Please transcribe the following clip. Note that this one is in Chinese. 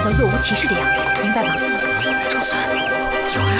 要若无其事的样子，明白吗？ 周尊。